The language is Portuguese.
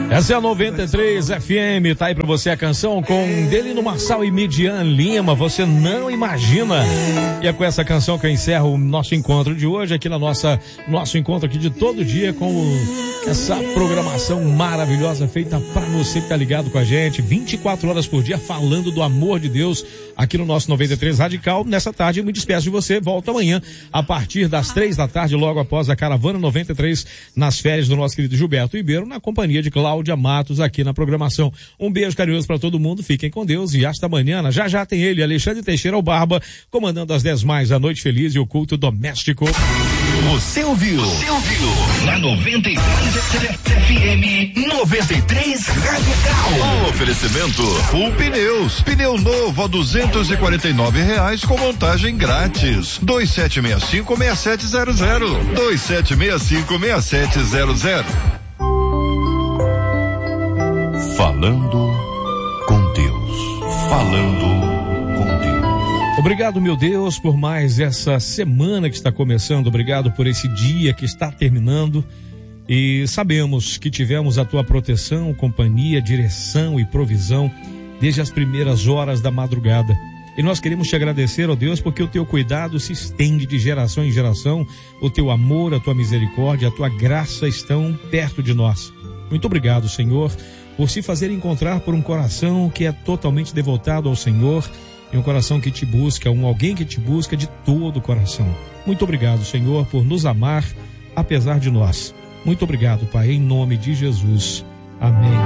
Essa é a 93 FM, tá aí pra você a canção com Delino Marçal e Midian Lima, Você Não Imagina. E é com essa canção que eu encerro o nosso encontro de hoje, aqui na nosso encontro aqui de todo dia, com essa programação maravilhosa feita pra você que tá ligado com a gente, 24 horas por dia, falando do amor de Deus, aqui no nosso 93 Radical. Nessa tarde eu me despeço de você, volto amanhã, a partir das 3 da tarde, logo após a Caravana 93, nas férias do nosso querido Gilberto Ribeiro, na companhia de Cláudia Matos aqui na programação. Um beijo carinhoso para todo mundo, fiquem com Deus e hasta amanhã. Já já tem ele, Alexandre Teixeira, o Barba, comandando às 10 mais a Noite Feliz e o Culto Doméstico. Você ouviu na 93 FM 93 Radical. Oferecimento Full Pneus, pneu novo a R$249 com montagem grátis. 2765-6700, 2765-6700. Falando com Deus. Falando com Deus. Obrigado, meu Deus, por mais essa semana que está começando. Obrigado por esse dia que está terminando. E sabemos que tivemos a tua proteção, companhia, direção e provisão desde as primeiras horas da madrugada. E nós queremos te agradecer, ó Deus, porque o teu cuidado se estende de geração em geração. O teu amor, a tua misericórdia, a tua graça estão perto de nós. Muito obrigado, Senhor, por se fazer encontrar por um coração que é totalmente devotado ao Senhor e um coração que te busca, alguém que te busca de todo o coração. Muito obrigado, Senhor, por nos amar apesar de nós. Muito obrigado, Pai, em nome de Jesus. Amém.